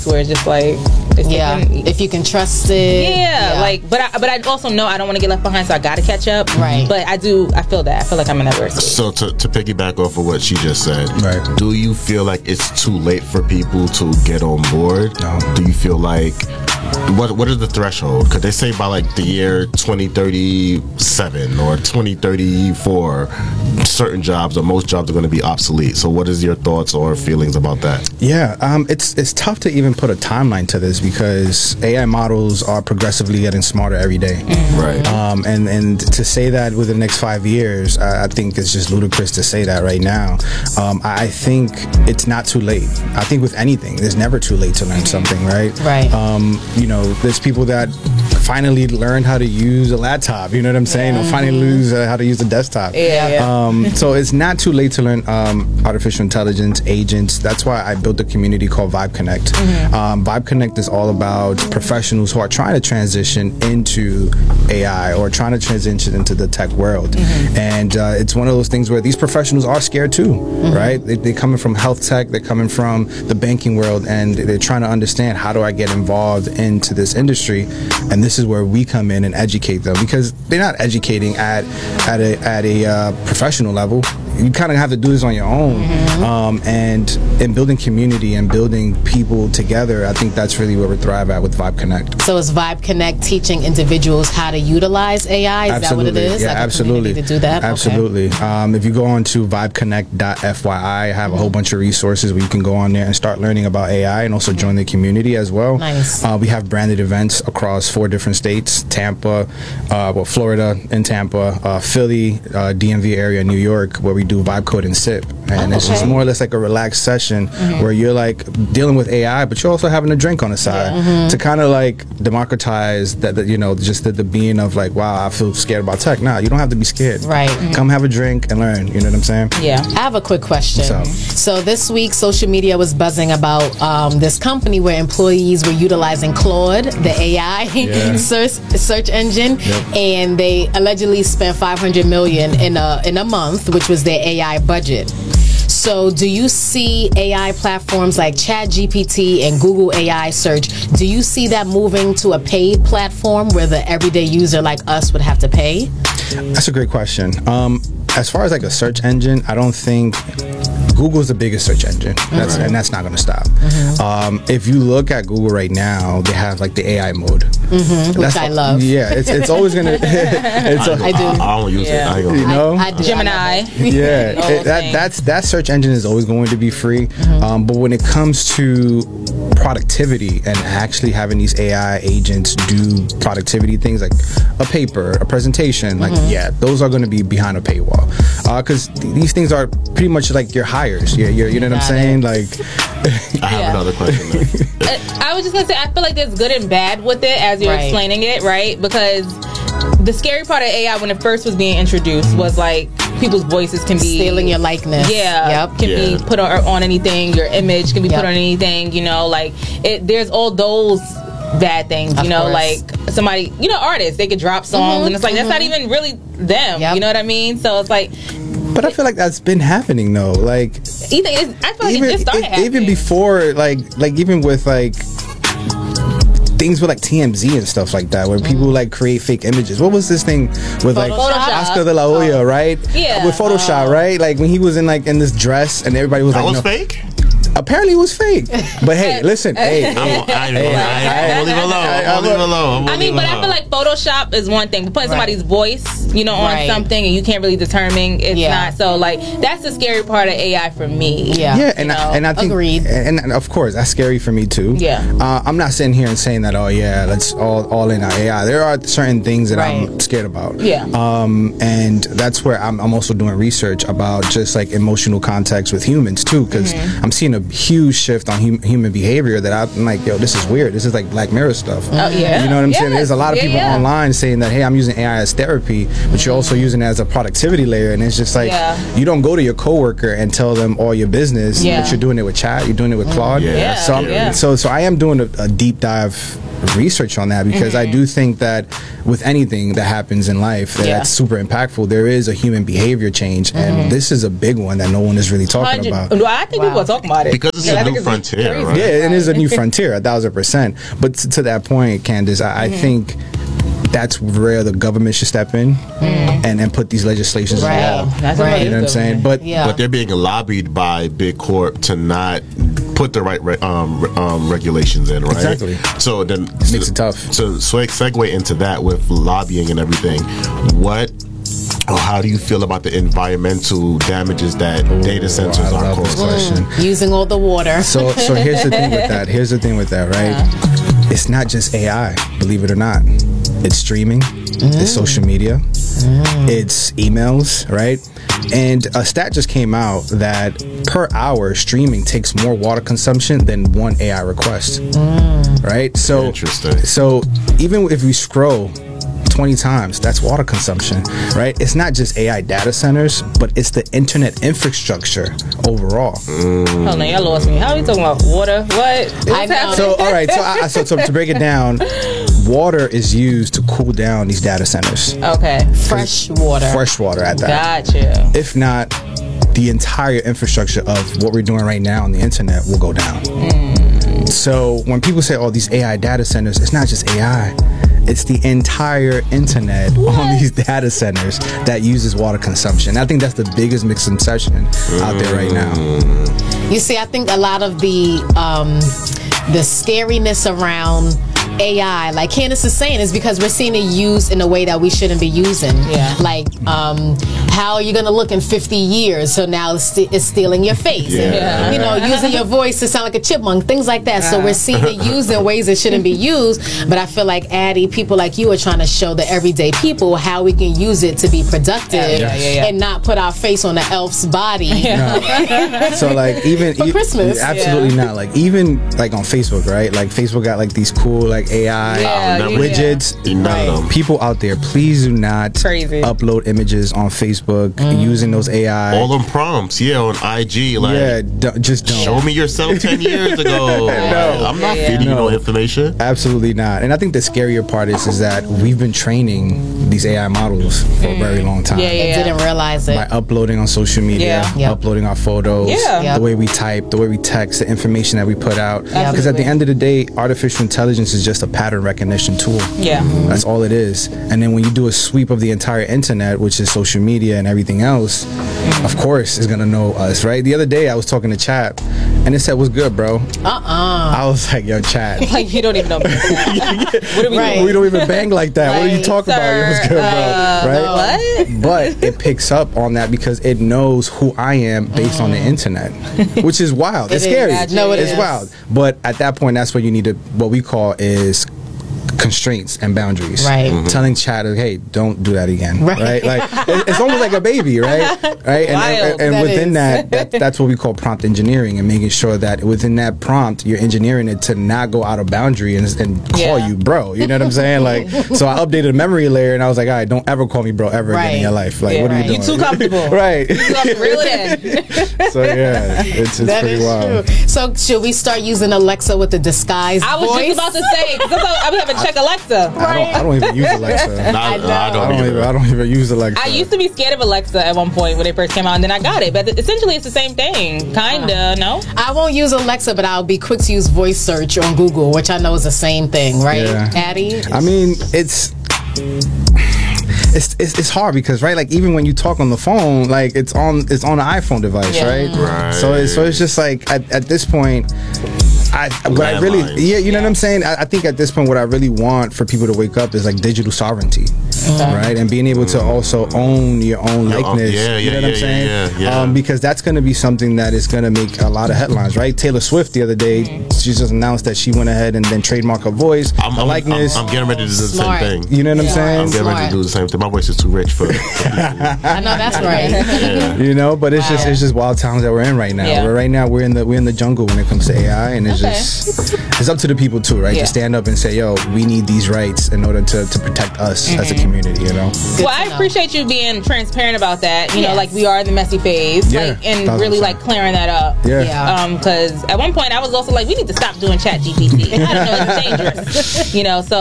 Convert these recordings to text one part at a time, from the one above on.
where it's just like, if you can trust it. Like, but I also know I don't want to get left behind, so I got to catch up. Right. But I feel that. I feel like I'm in that verse. So to piggyback off of what she just said, right? Do you feel like it's too late for people to get on board? No. Do you feel like what is the threshold? Because they say by like the year 2037 or 2034, certain jobs or most jobs are going to be obsolete. So what is your thoughts or feelings about that? Yeah, it's tough to even put a timeline to this because AI models are progressively getting smarter every day. Right. And to say that within the next 5 years, I think it's just ludicrous to say that right now. I think it's not too late. I think with anything, there's never too late to learn something, right? Right. There's people that finally learned how to use a laptop, you know what I'm saying? Or finally lose how to use a desktop. So it's not too late to learn artificial intelligence, agents. That's why I built a community called Vibe Connect. Vibe Connect is all about professionals who are trying to transition into AI or trying to transition into the tech world. And it's one of those things where these professionals are scared too, right? They're coming from health tech, they're coming from the banking world, and they're trying to understand, how do I get involved into this industry? And this is where we come in and educate them, because they're not educating at a professional level. You kind of have to do this on your own. And in building community and building people together, I think that's really where we thrive at with Vibe Connect. So is Vibe Connect teaching individuals how to utilize AI? Is that what it is? Yeah, like absolutely. To do that? Absolutely. Okay. If you go on to vibeconnect.fyi, I have a whole bunch of resources where you can go on there and start learning about AI and also join the community as well. Nice. We have branded events across 4 different states: Tampa, Florida in Tampa, Philly, DMV area, New York, where we do Vibe Code and Sip. And it's just more or less like a relaxed session where you're like dealing with AI, but you're also having a drink on the side to kind of like democratize that, just the being of like, wow, I feel scared about tech. Nah, you don't have to be scared. Right. Come have a drink and learn. You know what I'm saying? Yeah. I have a quick question. So this week, social media was buzzing about this company where employees were utilizing Claude, the AI search engine, and they allegedly spent $500 million in a month, which was their AI budget. So do you see AI platforms like ChatGPT and Google AI search, do you see that moving to a paid platform where the everyday user like us would have to pay? That's a great question. As far as like a search engine, I don't think Google's the biggest search engine, and that's not going to stop. If you look at Google right now, they have like the AI mode, which I love. Yeah, it's always going to. I do. I don't use it. I do. Gemini. That search engine is always going to be free. But when it comes to productivity and actually having these AI agents do productivity things like a paper, a presentation, those are going to be behind a paywall, because these things are pretty much like your hires. You know what I'm saying? Like, I have another question. I was just gonna say, I feel like there's good and bad with it as you're explaining it, right? Because the scary part of AI when it first was being introduced was like people's voices can be stealing your likeness. Can be put on anything. Your image can be put on anything. There's all those bad things. Of course. Like somebody, artists, they could drop songs and it's like that's not even really them. You know what I mean? So it's like. But I feel like that's been happening though. Like, I feel like it just started happening. Even before, like even with like things with like TMZ and stuff like that, where people like create fake images. What was this thing with like Oscar de la Hoya, right? Yeah. With Photoshop, right? Like when he was in this dress and everybody was that like, was fake? Apparently it was fake. But hey, listen, I'm leave it alone. I feel like Photoshop is one thing, but putting somebody's voice, on something and you can't really determine it's not. So like that's the scary part of AI for me. Yeah, and I think agreed. And of course that's scary for me too. Yeah. I'm not sitting here and saying that let's all in our AI. There are certain things that I'm scared about. Yeah. And that's where I'm also doing research about just like emotional context with humans too, because I'm seeing a huge shift on human behavior that I'm like, this is weird. This is like Black Mirror stuff. Oh yeah. You know what I'm saying? There's a lot of people online saying that, hey, I'm using AI as therapy, but you're also using it as a productivity layer, and it's just like you don't go to your coworker and tell them all your business, but you're doing it with chat, you're doing it with Claude. Yeah. So I am doing a deep dive research on that, because I do think that with anything that happens in life that's super impactful, there is a human behavior change, and this is a big one that no one is really talking about. I think people are talking about it because it's a new frontier, right? Yeah, it is a new frontier, 1,000%. But to that point, Candace, I think that's where the government should step in and put these legislations in law. That's you know what I'm saying? But they're being lobbied by Big Corp to not put the right regulations in, right? Exactly. So then makes it tough. So segue into that with lobbying and everything. How do you feel about the environmental damages that data centers are causing? Using all the water. So here's the thing with that. Right? It's not just AI, believe it or not. It's streaming, it's social media, it's emails, right? And a stat just came out that per hour, streaming takes more water consumption than one AI request, right? So, interesting. So even if we scroll 20 times, that's water consumption, right? It's not just AI data centers, but it's the internet infrastructure overall. Oh no, y'all lost me. How are you talking about water? What? I know. So all right, so to break it down, water is used to cool down these data centers. Okay. Fresh water at that. Gotcha. If not, the entire infrastructure of what we're doing right now on the internet will go down. So when people say, these AI data centers, it's not just AI. It's the entire internet on these data centers that uses water consumption. I think that's the biggest misconception out there right now. You see, I think a lot of the scariness around AI, like Candace is saying, is because we're seeing it used in a way that we shouldn't be using. Yeah. Like, how are you going to look in 50 years? So now it's stealing your face. Yeah. And, using your voice to sound like a chipmunk, things like that. So we're seeing it used in ways it shouldn't be used. But I feel like, Addie, people like you are trying to show the everyday people how we can use it to be productive and not put our face on the elf's body. No. So like even for Christmas. Absolutely not. Like even like on Facebook, right? Like Facebook got like these cool like AI widgets. Right. People out there, please do not upload images on Facebook using those AI. All them prompts, on IG. Like, just don't. Show me yourself 10 years ago. No. I'm not feeding you no information. Absolutely not. And I think the scarier part is that we've been training these AI models for a very long time. And didn't realize it. By uploading on social media, uploading our photos, the way we type, the way we text, the information that we put out. Because at the end of the day, artificial intelligence is just a pattern recognition tool. That's all it is. And then when you do a sweep of the entire internet, which is social media and everything else, of course it's gonna know us, right? The other day I was talking to Chat and it said, "What's good, bro?" I was like, "Yo, Chat." Like, you don't even know. What are we doing? We don't even bang like that. What are you talking about? Yo, what's good, bro? Right? What? But it picks up on that because it knows who I am based on the internet, which is wild. It's scary. No, it's wild. But at that point, that's what you need to, what we call is constraints and boundaries. Right. Telling Chad, hey, don't do that again. Right. Like it's almost like a baby, right? Right. And within that's what we call prompt engineering, and making sure that within that prompt you're engineering it to not go out of boundary and call you bro. You know what I'm saying? Like, so I updated the memory layer and I was like, all right, don't ever call me bro ever again in your life. Like, what are you doing? You too comfortable. Right. You reel it in. So it's pretty wild. True. So should we start using Alexa with the disguised I was voice? just about to say, because I was having check Alexa. I don't even use Alexa. I don't even use Alexa. I used to be scared of Alexa at one point when it first came out, and then I got it. But essentially, it's the same thing, kinda. No, I won't use Alexa, but I'll be quick to use voice search on Google, which I know is the same thing, right, Addie? I mean, it's hard because, right, like even when you talk on the phone, like it's on an iPhone device, right? So it's just like at this point, you know what I'm saying? I think at this point, what I really want for people to wake up is like digital sovereignty, right? And being able to also own your own likeness. You know what I'm saying? Because that's going to be something that is going to make a lot of headlines, right? Taylor Swift the other day, she just announced that she went ahead and then trademarked her voice, her likeness. I'm getting ready to do the same thing. You know what I'm saying? I'm getting ready to do the same thing. My voice is too rich for I know that's right. You know, but it's just wild times that we're in right now. We're in the jungle when it comes to AI, and it's it's up to the people too, right? To stand up and say, yo, we need these rights in order to protect us as a community. community, you know. Well, I appreciate you being transparent about that. You know, like we are in the messy phase, like, and 100%. Really like clearing that up. Yeah. Because at one point I was also like, we need to stop doing ChatGPT. I don't know, it's dangerous. You know, so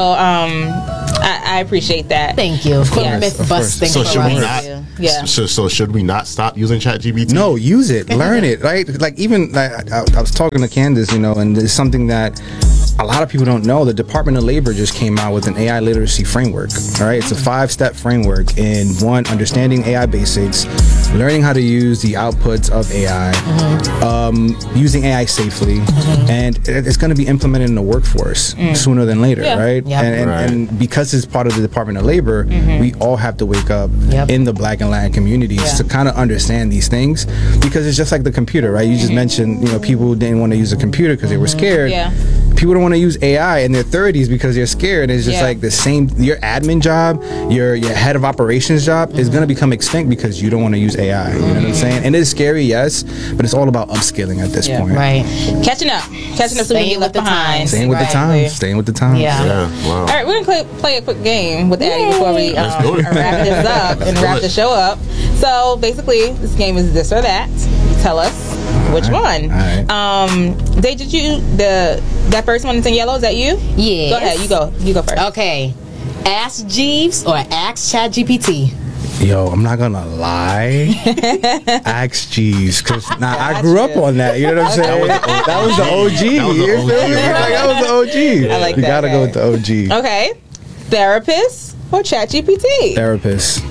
I appreciate that. Thank you for myth busting. So should we not? Yeah. So should we not stop using ChatGPT? No, use it, learn it, right? Like even like, I was talking to Candace, you know, and it's something that a lot of people don't know. The Department of Labor just came out with an AI literacy framework. All right, it's a 5-step framework. In one, understanding AI basics, learning how to use the outputs of AI, using AI safely, and it's going to be implemented in the workforce sooner than later, right? And because it's part of the Department of Labor, we all have to wake up in the Black and Latin communities to kind of understand these things, because it's just like the computer, right? You just mentioned, you know, people didn't want to use a computer because they were scared. People don't want to use AI in their 30s because they're scared. It's just like the same. Your admin job, your head of operations job is going to become extinct because you don't want to use AI. You know what I'm saying? And it is scary, yes, but it's all about upskilling at this point. Right. Catching up so we don't get left behind. Staying with the times. Staying with the times. Wow. All right, we're going to play a quick game with Addie before we wrap this up and wrap the show up. So basically, this game is this or that. Tell us which one. All right. Did you that first one that's in yellow? Is that you? Yeah. Go ahead. You go first. Okay. Ask Jeeves or ask ChatGPT? Yo, I'm not gonna lie. Ask Jeeves, because I grew up on that. You know what I'm saying? That was the OG. You feel me? That was the OG. I like that. You gotta go with the OG. Okay. Therapist or ChatGPT? Therapist.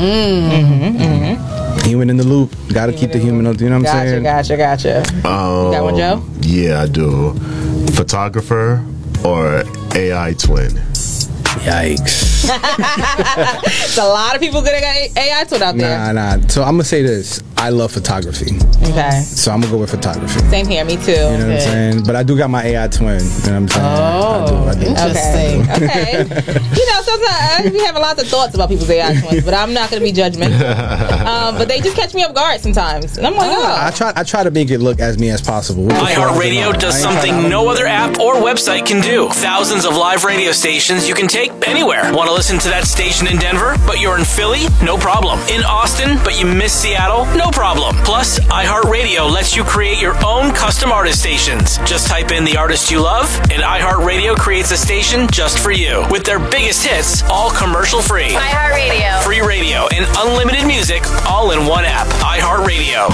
Human in the loop. Gotta keep the human. You know what I'm saying? Gotcha. You got one, Joe? Yeah, I do. Photographer or AI twin? Yikes. It's a lot of people good at AI twin out there. Nah. So I'm gonna say this. I love photography. Okay. So I'm gonna go with photography. Same here, me too. You know what I'm saying? But I do got my AI twin. You know what I'm saying? Oh, I do. Interesting. Okay. You know, sometimes we have lots of thoughts about people's AI twins, but I'm not gonna be judgmental. But they just catch me off guard sometimes, and I'm like, I try to make it look as me as possible. iHeartRadio does something no other app or website can do. Thousands of live radio stations you can take anywhere. Want to listen to that station in Denver, but you're in Philly? No problem. In Austin, but you miss Seattle? No problem. Plus, iHeartRadio lets you create your own custom artist stations. Just type in the artist you love, and iHeartRadio creates a station just for you. With their biggest hits, all commercial free. iHeartRadio. Free radio and unlimited music, all in one app. iHeartRadio.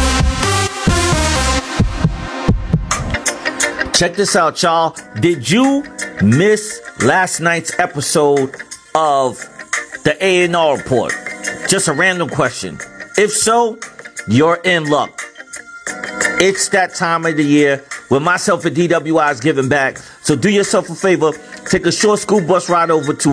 Check this out, y'all. Did you miss last night's episode of the A&R Report? Just a random question. If so, you're in luck. It's that time of the year where myself and DWI is giving back. So do yourself a favor. Take a short school bus ride over to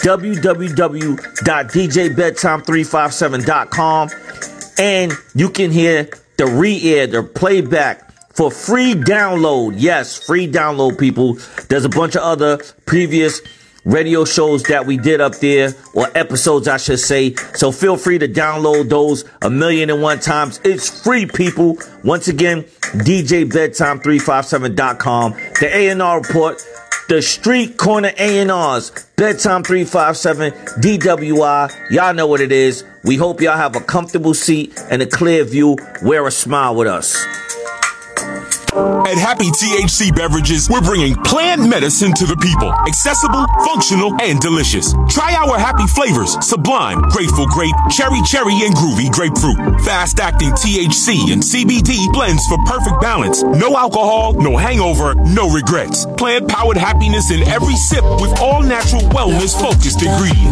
www.djbedtime357.com and you can hear the re-air, the playback for free download. Yes, free download, people. There's a bunch of other previous radio shows that we did up there, or episodes, I should say. So feel free to download those 1,000,001 times. It's free, people. Once again, DJBedtime357.com. The A&R Report, the street corner A&Rs, Bedtime 357, DWI. Y'all know what it is. We hope y'all have a comfortable seat and a clear view. Wear a smile with us. At Happy THC Beverages, we're bringing plant medicine to the people. Accessible, functional, and delicious. Try our happy flavors: Sublime, Grateful Grape, Cherry, and Groovy Grapefruit. Fast-acting THC and CBD blends for perfect balance. No alcohol, no hangover, no regrets. Plant-powered happiness in every sip with all natural wellness-focused ingredients.